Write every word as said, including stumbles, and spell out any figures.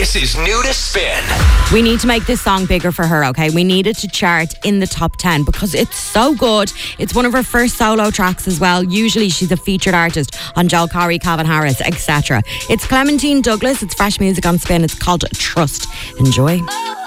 This is new to Spin. We need to make this song bigger for her, okay? We need it to chart in the top ten because it's so good. It's one of her first solo tracks as well. Usually she's a featured artist on Joel Corry, Calvin Harris, et cetera. It's Clementine Douglas. It's fresh music on Spin. It's called Trust. Enjoy.